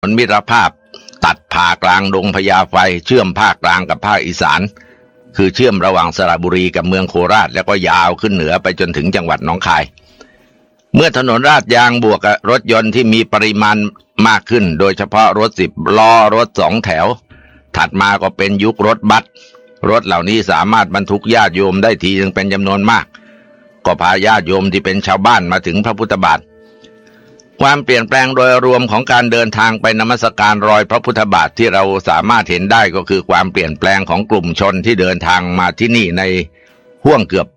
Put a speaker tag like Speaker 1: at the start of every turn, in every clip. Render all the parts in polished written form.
Speaker 1: ถนนมิตรภาพตัดผ่ากลางดงพญาไฟเชื่อมภาคกลางกับภาคอีสานคือเชื่อมระหว่างสระบุรีกับเมืองโคราชแล้วก็ยาวขึ้นเหนือไปจนถึงจังหวัดหนองคายเมื่อถนนลาดยางบวกกับรถยนต์ที่มีปริมาณมากขึ้นโดยเฉพาะรถ10 ล้อรถ2 แถวถัดมาก็เป็นยุครถบัสรถเหล่านี้สามารถบรรทุกญาติโยมได้ทีนึงเป็นจำนวนมากก็พาญาติโยมที่เป็นชาวบ้านมาถึงพระพุทธบาทความเปลี่ยนแปลงโดยรวมของการเดินทางไปนมัสการรอยพระพุทธบาทที่เราสามารถเห็นได้ก็คือความเปลี่ยนแปลงของกลุ่มชนที่เดินทางมาที่นี่ในห้วงเกือบ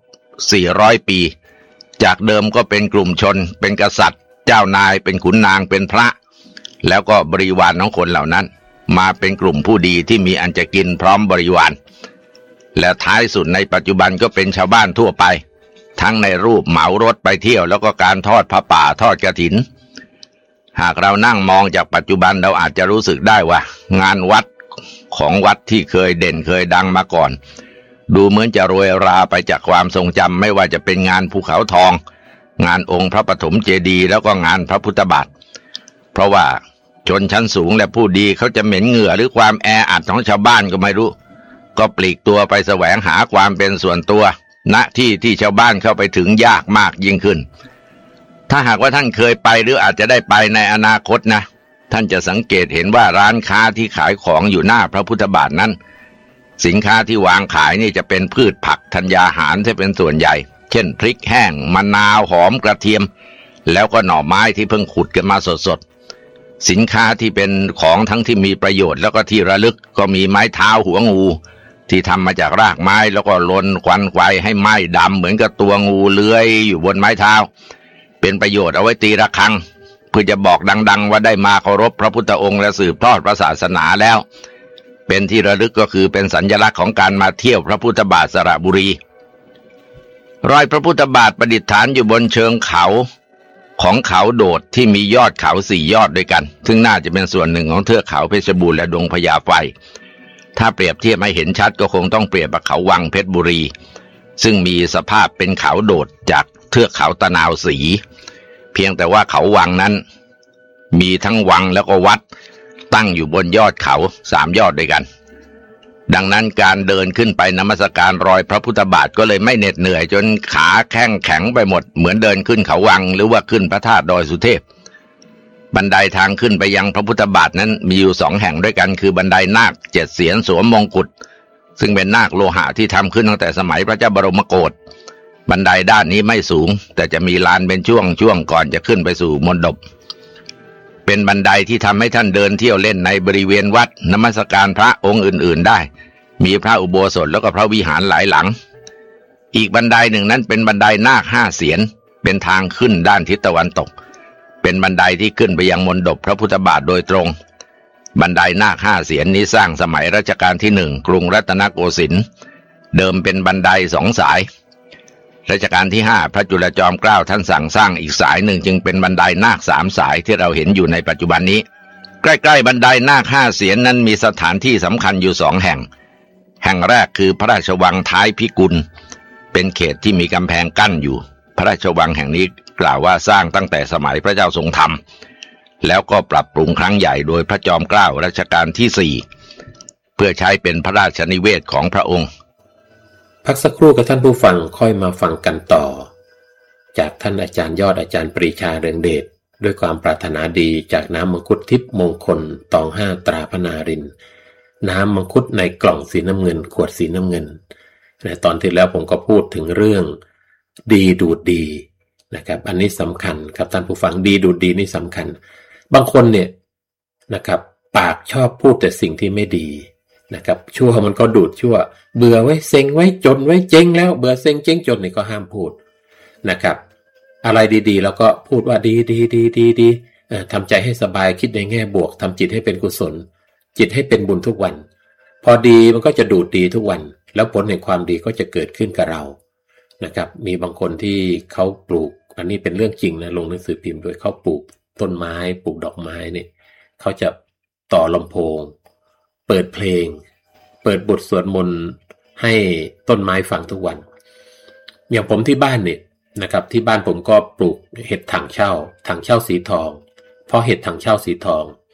Speaker 1: 400 ปีจากเดิมก็เป็นกลุ่มชนเป็นกษัตริย์เจ้านายเป็นขุนนางเป็นพระแล้วก็บริวารของคนเหล่านั้นมาเป็นกลุ่มผู้ดีที่มีอันจะกินพร้อมบริวารและท้ายสุดในปัจจุบันก็เป็นชาวบ้านทั่วไปทั้งในรูปเหมารถไปเที่ยวแล้วก็การทอดผ้าป่าทอดกฐินหากเรานั่งมองจากปัจจุบันเราอาจจะรู้สึกได้ว่างานวัดของวัดที่เคยเด่นเคยดังมาก่อนดูเหมือนจะโรยราไปจากความทรงจำไม่ว่าจะเป็นงานภูเขาทองงานองค์พระปฐมเจดีย์แล้วก็งานพระพุทธบาทเพราะว่าชนชั้นสูงและผู้ดีเขาจะเหม็นเหงื่อหรือความแออัดของชาวบ้านก็ไม่รู้ก็ปลีกตัวไปแสวงหาความเป็นส่วนตัวณที่ที่ชาวบ้านเข้าไปถึงยากมากยิ่งขึ้นถ้าหากว่าท่านเคยไปหรืออาจจะได้ไปในอนาคตนะท่านจะสังเกตเห็นว่าร้านค้าที่ขายของอยู่หน้าพระพุทธบาทนั้นสินค้าที่วางขายนี่จะเป็นพืชผักธัญญาหารที่เป็นส่วนใหญ่เช่นพริกแห้งมะนาวหอมกระเทียมแล้วก็หน่อไม้ที่เพิ่งขุดกันมาสดๆสินค้าที่เป็นของทั้งที่มีประโยชน์แล้วก็ที่ระลึกก็มีไม้เท้าหัวงูที่ทำมาจากรากไม้แล้วก็ลนควันไฟให้ไหม้ดำเหมือนกับตัวงูเลื้อยอยู่บนไม้เท้าเป็นประโยชน์เอาไว้ตีระฆังเพื่อจะบอกดังๆว่าได้มาเคารพพระพุทธองค์และสืบทอดพระศาสนาแล้วเป็นที่ระลึกก็คือเป็นสัญลักษณ์ของการมาเที่ยวพระพุทธบาทสระบุรีรอยพระพุทธบาทประดิษฐานอยู่บนเชิงเขาของเขาโดดที่มียอดเขา4 ยอดด้วยกันซึ่งน่าจะเป็นส่วนหนึ่งของเทือกเขาเพชรบูรณ์และดงพญาไฟถ้าเปรียบเทียบให้เห็นชัดก็คงต้องเปรียบกับเขาวังเพชรบุรีซึ่งมีสภาพเป็นเขาโดดจากเทือกเขาตะนาวศรีเพียงแต่ว่าเขาวังนั้นมีทั้งวังแล้วก็วัดตั้งอยู่บนยอดเขา3 ยอดด้วยกันดังนั้นการเดินขึ้นไปนมัสการรอยพระพุทธบาทก็เลยไม่เหน็ดเหนื่อยจนขาแข็งไปหมดเหมือนเดินขึ้นเขาวังหรือว่าขึ้นพระธาตุดอยสุเทพบันไดทางขึ้นไปยังพระพุทธบาทนั้นมีอยู่2 แห่งด้วยกันคือบันไดนาค7 เสียนสวมมงกุฎซึ่งเป็นนาคโลหะที่ทำขึ้นตั้งแต่สมัยพระเจ้าบรมโกศบันไดด้านนี้ไม่สูงแต่จะมีลานเป็นช่วงก่อนจะขึ้นไปสู่มณฑปเป็นบันไดที่ทำให้ท่านเดินเที่ยวเล่นในบริเวณวัดนมัสการพระองค์อื่นๆได้มีพระอุโบสถแล้วก็พระวิหารหลายหลังอีกบันไดหนึ่งนั้นเป็นบันไดนาค5 เสียนเป็นทางขึ้นด้านทิศตะวันตกเป็นบันไดที่ขึ้นไปยังมณฑปพระพุทธบาทโดยตรงบันไดนาค5 เสียนนี้สร้างสมัยรัชกาลที่1กรุงรัตนโกสินทร์เดิมเป็นบันได2 สายรัชกาลที่5พระจุลจอมเกล้าท่านสั่งสร้างอีกสายหนึ่งจึงเป็นบันไดนาค3 สายที่เราเห็นอยู่ในปัจจุบันนี้ใกล้ๆบันไดนาค5 เสียนนั้นมีสถานที่สำคัญอยู่2 แห่งแห่งแรกคือพระราชวังท้ายพิกุลเป็นเขตที่มีกำแพงกั้นอยู่พระราชวังแห่งนี้กล่าวว่าสร้างตั้งแต่สมัยพระเจ้าทรงธรรมแล้วก็ปรับปรุงครั้งใหญ่โดยพระจอมเกล้ารัชกาลที่4เพื่อใช้เป็นพระราชนิเวศของพระองค์
Speaker 2: พักสักครู่กับท่านผู้ฟังค่อยมาฟังกันต่อจากท่านอาจารย์ยอดอาจารย์ปรีชาเรืองเดชด้วยความปรารถนาดีจากน้ำมังคุดทิพย์มงคลตอง5ตราพนารินน้ำมังคุดในกล่องสีน้ำเงินขวดสีน้ำเงินในตอนที่แล้วผมก็พูดถึงเรื่องดีดูดดีนะครับอันนี้สำคัญครับท่านผู้ฟังดีดูดดีนี่สำคัญบางคนเนี่ยนะครับปากชอบพูดแต่สิ่งที่ไม่ดีนะครับชั่วมันก็ดูดชั่วเบื่อไว้เซ็งไว้จนไว้เจ๊งแล้วเบื่อเซ็งเจ๊งจนนี่ก็ห้ามพูดนะครับอะไรดีๆแล้วก็พูดว่าดีทำใจให้สบายคิดในแง่บวกทำจิตให้เป็นกุศลจิตให้เป็นบุญทุกวันพอดีมันก็จะดูดดีทุกวันแล้วผลแห่งความดีก็จะเกิดขึ้นกับเรานะครับมีบางคนที่เขาปลูกอันนี้เป็นเรื่องจริงนะลงหนังสือพิมพ์โดยเขาปลูกต้นไม้ปลูกดอกไม้เนี่ยเขาจะต่อลำโพงเปิดเพลงเปิดบทสวดมนต์ให้ต้นไม้ฟังทุกวันอย่างผมที่บ้านเนี่ยนะครับที่บ้านผมก็ปลูกเห็ดถังเช่าสีทองเพราะเห็ดถังเช่าสีทอง